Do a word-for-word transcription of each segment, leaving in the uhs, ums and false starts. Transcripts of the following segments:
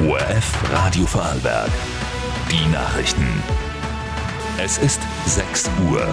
O R F Radio Vorarlberg. Die Nachrichten. Es ist sechs Uhr.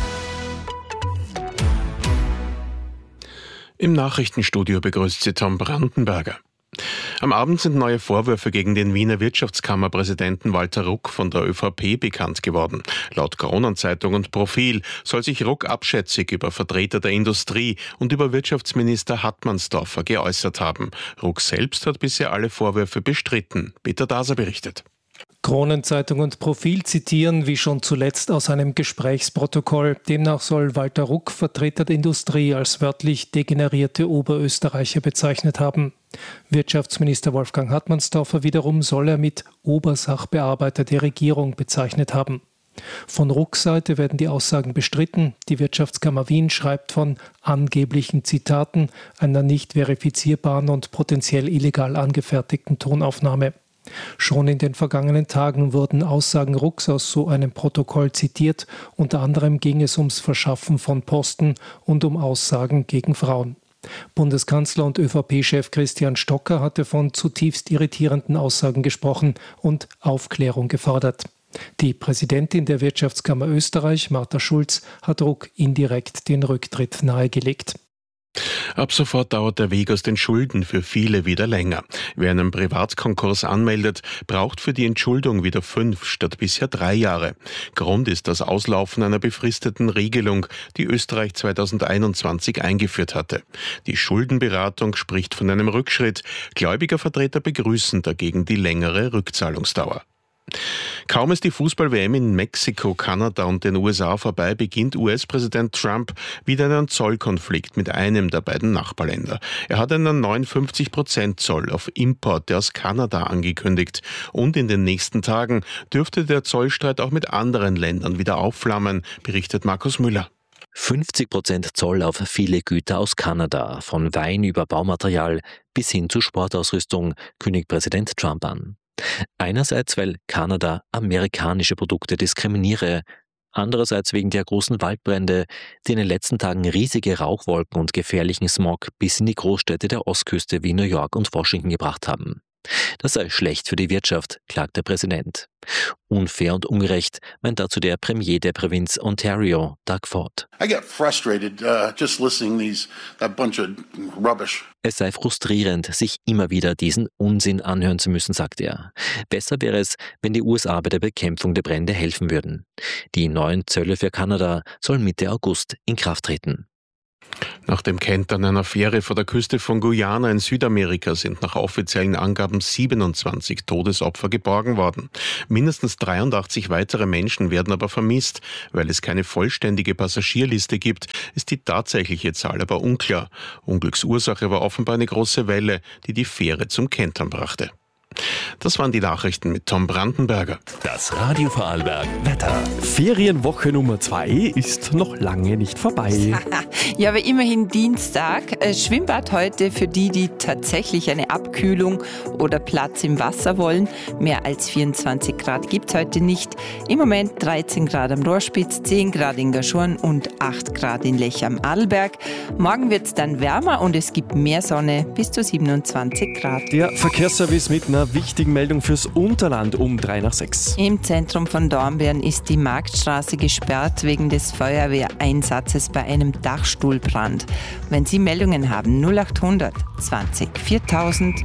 Im Nachrichtenstudio begrüßt Sie Tom Brandenberger. Am Abend sind neue Vorwürfe gegen den Wiener Wirtschaftskammerpräsidenten Walter Ruck von der ÖVP bekannt geworden. Laut Kronenzeitung und Profil soll sich Ruck abschätzig über Vertreter der Industrie und über Wirtschaftsminister Hartmannsdorfer geäußert haben. Ruck selbst hat bisher alle Vorwürfe bestritten. Peter Daser berichtet. Kronenzeitung und Profil zitieren wie schon zuletzt aus einem Gesprächsprotokoll. Demnach soll Walter Ruck Vertreter der Industrie als wörtlich degenerierte Oberösterreicher bezeichnet haben. Wirtschaftsminister Wolfgang Hartmannsdorfer wiederum soll er mit Obersachbearbeiter der Regierung bezeichnet haben. Von Rucks Seite werden die Aussagen bestritten. Die Wirtschaftskammer Wien schreibt von angeblichen Zitaten, einer nicht verifizierbaren und potenziell illegal angefertigten Tonaufnahme. Schon in den vergangenen Tagen wurden Aussagen Rucks aus so einem Protokoll zitiert. Unter anderem ging es ums Verschaffen von Posten und um Aussagen gegen Frauen. Bundeskanzler und ÖVP-Chef Christian Stocker hatte von zutiefst irritierenden Aussagen gesprochen und Aufklärung gefordert. Die Präsidentin der Wirtschaftskammer Österreich, Martha Schulz, hat Ruck indirekt den Rücktritt nahegelegt. Ab sofort dauert der Weg aus den Schulden für viele wieder länger. Wer einen Privatkonkurs anmeldet, braucht für die Entschuldung wieder fünf statt bisher drei Jahre. Grund ist das Auslaufen einer befristeten Regelung, die Österreich zweitausendeinundzwanzig eingeführt hatte. Die Schuldenberatung spricht von einem Rückschritt. Gläubigervertreter begrüßen dagegen die längere Rückzahlungsdauer. Kaum ist die Fußball-W M in Mexiko, Kanada und den U S A vorbei, beginnt U S-Präsident Trump wieder einen Zollkonflikt mit einem der beiden Nachbarländer. Er hat einen neunundfünfzig Prozent Zoll auf Importe aus Kanada angekündigt. Und in den nächsten Tagen dürfte der Zollstreit auch mit anderen Ländern wieder aufflammen, berichtet Markus Müller. fünfzig Prozent Zoll auf viele Güter aus Kanada, von Wein über Baumaterial bis hin zu Sportausrüstung, kündigt Präsident Trump an. Einerseits, weil Kanada amerikanische Produkte diskriminiere, andererseits wegen der großen Waldbrände, die in den letzten Tagen riesige Rauchwolken und gefährlichen Smog bis in die Großstädte der Ostküste wie New York und Washington gebracht haben. Das sei schlecht für die Wirtschaft, klagt der Präsident. Unfair und ungerecht, meint dazu der Premier der Provinz Ontario, Doug Ford. I get frustrated uh, just listening these that bunch of rubbish. Es sei frustrierend, sich immer wieder diesen Unsinn anhören zu müssen, sagt er. Besser wäre es, wenn die U S A bei der Bekämpfung der Brände helfen würden. Die neuen Zölle für Kanada sollen Mitte August in Kraft treten. Nach dem Kentern einer Fähre vor der Küste von Guyana in Südamerika sind nach offiziellen Angaben siebenundzwanzig Todesopfer geborgen worden. Mindestens dreiundachtzig weitere Menschen werden aber vermisst. Weil es keine vollständige Passagierliste gibt, ist die tatsächliche Zahl aber unklar. Unglücksursache war offenbar eine große Welle, die die Fähre zum Kentern brachte. Das waren die Nachrichten mit Tom Brandenberger. Das Radio Vorarlberg Wetter. Ferienwoche Nummer zwei ist noch lange nicht vorbei. Ja, aber immerhin Dienstag. Schwimmbad heute für die, die tatsächlich eine Abkühlung oder Platz im Wasser wollen. Mehr als vierundzwanzig Grad gibt es heute nicht. Im Moment dreizehn Grad am Rohrspitz, zehn Grad in Gaschorn und acht Grad in Lech am Adelberg. Morgen wird es dann wärmer und es gibt mehr Sonne, bis zu siebenundzwanzig Grad. Der Verkehrsservice mit einer wichtigen Meldung fürs Unterland um drei nach sechs. Im Zentrum von Dornbirn ist die Marktstraße gesperrt wegen des Feuerwehreinsatzes bei einem Dachstuhlbrand. Wenn Sie Meldungen haben, null achthundert zwanzig viertausend.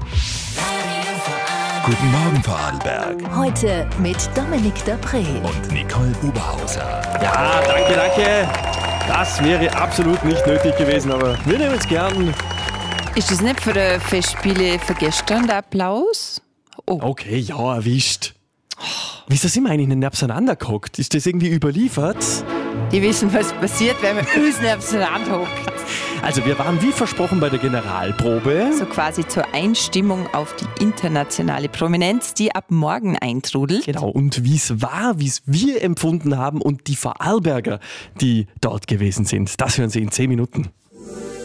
Guten Morgen Vorarlberg. Heute mit Dominik Dapré Und Nicole Buberhauser. Ja, danke, danke. Das wäre absolut nicht nötig gewesen, aber wir nehmen es gern. Ist das nicht für die Festspiele für gestern der Applaus? Oh. Okay, ja, erwischt. Wieso sind wir eigentlich nicht auseinandergehockt? Ist das irgendwie überliefert? Die wissen, was passiert, wenn man uns nicht auseinander hockt. Also wir waren wie versprochen bei der Generalprobe. So quasi zur Einstimmung auf die internationale Prominenz, die ab morgen eintrudelt. Genau, und wie es war, wie es wir empfunden haben und die Vorarlberger, die dort gewesen sind. Das hören Sie in zehn Minuten.